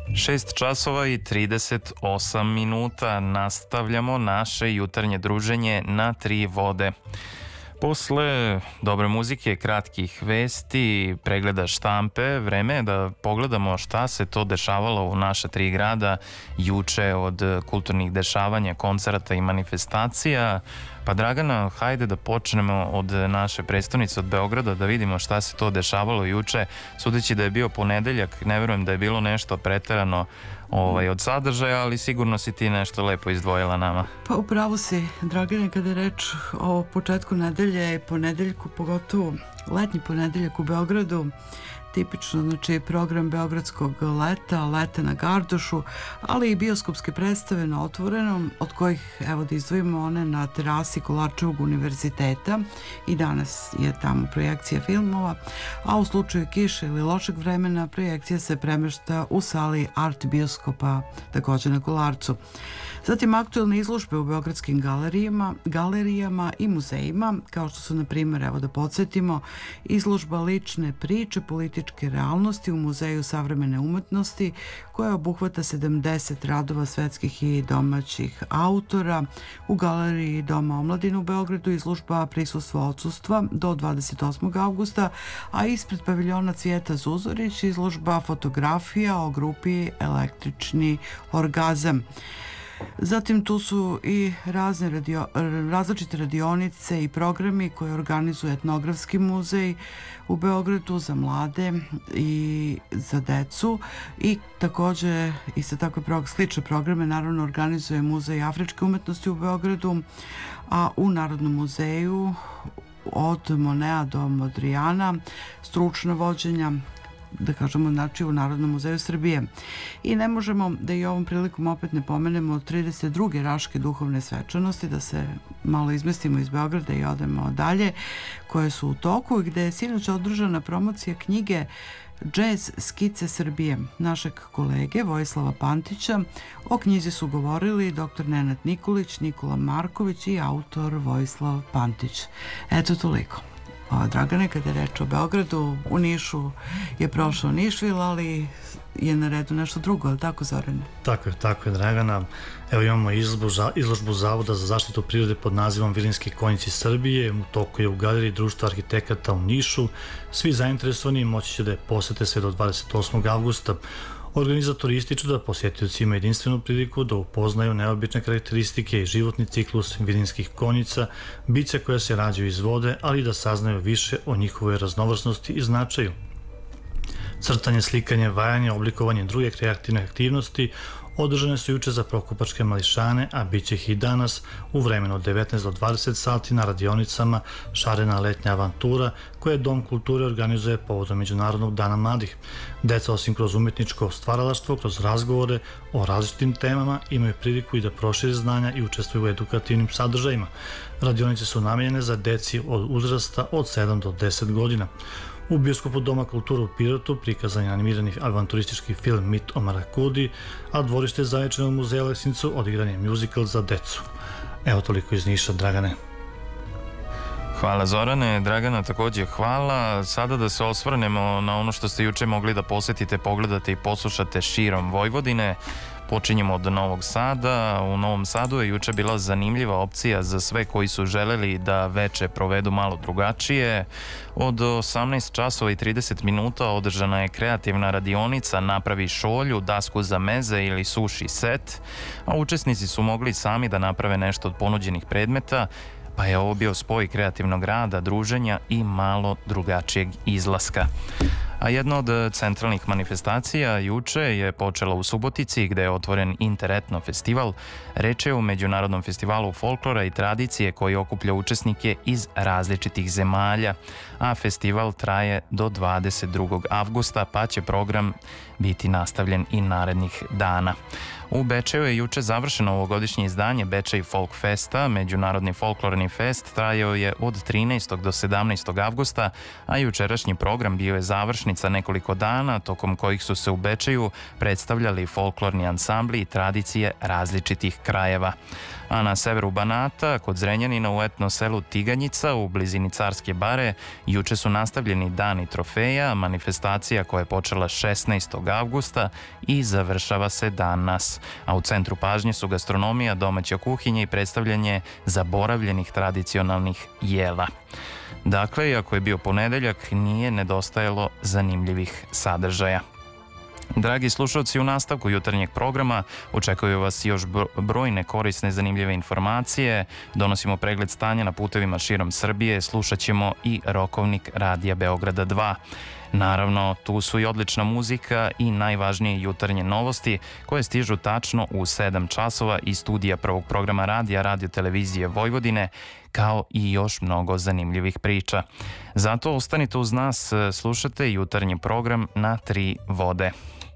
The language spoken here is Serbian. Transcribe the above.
6 časova i 38 minuta. Nastavljamo naše jutarnje druženje na Tri vode. Posle dobre muzike, kratkih vesti, pregleda štampe, vreme je da pogledamo šta se to dešavalo u naša tri grada juče od kulturnih dešavanja, koncerata i manifestacija. Pa Dragana, hajde da počnemo od naše prestonice, od Beograda, da vidimo šta se to dešavalo juče. Sudeći da je bio ponedeljak, ne verujem da je bilo nešto preterano od sadržaja, ali sigurno si ti nešto lepo izdvojila nama. Pa upravo si, Dragane, kada je reč o početku nedelje i ponedeljku, pogotovo letnji ponedeljak u Beogradu, tipično, znači, program Beogradskog leta na Gardošu, ali i bioskopske predstave na otvorenom, od kojih, evo da izdvojimo one na terasi Kolarčevog univerziteta, i danas je tamo projekcija filmova, a u slučaju kiše ili lošeg vremena projekcija se premešta u sali Art bioskopa, također na Kolarcu. Zatim aktuelne izložbe u beogradskim galerijama i muzejima, kao što su, na primjer, evo da podsjetimo, izložba lične priče političke realnosti u Muzeju savremene umetnosti, koja obuhvata 70 radova svetskih i domaćih autora. U galeriji Doma omladine u Beogradu izložba Prisustvo odsustva do 28. avgusta, a ispred paviljona Cvijeta Zuzorić izložba fotografija o grupi Električni orgazam. Zatim tu su i različite radionice i programi koje organizuje Etnografski muzej u Beogradu za mlade i za decu, i također isto tako slične programe naravno organizuje Muzej afričke umetnosti u Beogradu, a u Narodnom muzeju od Monea do Modrijana stručna vođenja, da kažemo, znači u Narodnom muzeju Srbije. I ne možemo da i ovom prilikom opet ne pomenemo 32. Raške duhovne svečanosti, da se malo izmestimo iz Beograda i odemo dalje, koje su u toku, gde je sinoć održana promocija knjige Džez skice Srbije našeg kolege Vojislava Pantića. O knjizi su govorili dr. Nenad Nikolić, Nikola Marković i autor Vojislav Pantić. Eto, toliko. Dragane, kada je reč o Beogradu, u Nišu je prošao Nišvil, ali je na redu nešto drugo, ali tako, Zorane? Tako je, Dragana. Evo imamo izložbu Zavoda za zaštitu prirode pod nazivom Vilinski konjici Srbije. U toku je u galeriji Društva arhitekata u Nišu. Svi zainteresovani moći će da je posete sve do 28. avgusta. Organizatori ističu da posjetioci imaju jedinstvenu priliku da upoznaju neobične karakteristike i životni ciklus vilinskih konjica, bića koja se rađaju iz vode, ali i da saznaju više o njihovoj raznovrsnosti i značaju. Crtanje, slikanje, vajanje, oblikovanje i druge kreativne aktivnosti održane su juče za prokupačke mališane, a bit će ih i danas u vremenu od 19 do 20 sati na radionicama Šarena letnja avantura, koje Dom kulture organizuje povodom Međunarodnog dana mladih. Deca, osim kroz umetničko stvaralaštvo, kroz razgovore o različitim temama, imaju priliku i da prošire znanja i učestvuju u edukativnim sadržajima. Radionice su namijenjene za deci od uzrasta od 7 do 10 godina. U bioskopu Doma kulture u Pirotu prikazan je animirani avanturistički film Mit o Marakudi, a dvorište Zaječarskog muzeja Aleksincu odigran je muzikal za decu. Evo, toliko iz Niša, Dragane. Hvala, Zorane. Dragana, također hvala. Sada da se osvrnemo na ono što ste juče mogli da posetite, pogledate i poslušate širom Vojvodine. Počinjemo od Novog Sada. U Novom Sadu je juče bila zanimljiva opcija za sve koji su želeli da veče provedu malo drugačije. Od 18 časova i 30 minuta održana je kreativna radionica Napravi šolju, dasku za meze ili suši set, a učesnici su mogli sami da naprave nešto od ponuđenih predmeta, pa je ovo bio spoj kreativnog rada, druženja i malo drugačijeg izlaska. A jedna od centralnih manifestacija juče je počela u Subotici, gde je otvoren Interetno festival. Reč je o Međunarodnom festivalu folklora i tradicije koji okuplja učesnike iz različitih zemalja, a festival traje do 22. avgusta, pa će program biti nastavljen i narednih dana. U Bečeju je juče završeno ovogodišnje izdanje Bečej Folk Festa. Međunarodni folklorni fest trajao je od 13. do 17. avgusta, a jučerašnji program bio je završni utakmica nekoliko dana, tokom kojih su se u Bečeju predstavljali folklorni ansambli i tradicije različitih krajeva. A na severu Banata, kod Zrenjanina u etno selu Tiganjica u blizini Carske bare, juče su nastavljeni dani trofeja, manifestacija koja je počela 16. avgusta i završava se danas. A u centru pažnje su gastronomija, domaća kuhinja i predstavljanje zaboravljenih tradicionalnih jela. Dakle, iako je bio ponedeljak, nije nedostajalo zanimljivih sadržaja. Dragi slušalci, u nastavku jutarnjeg programa očekuju vas još brojne korisne zanimljive informacije. Donosimo pregled stanja na putevima širom Srbije, slušat ćemo i rokovnik Radija Beograda 2. Naravno, tu su i odlična muzika i najvažnije jutarnje novosti koje stižu tačno u 7 časova iz studija prvog programa radija Radio Televizije Vojvodine, kao i još mnogo zanimljivih priča. Zato ostanite uz nas, slušate jutarnji program na 3 vode.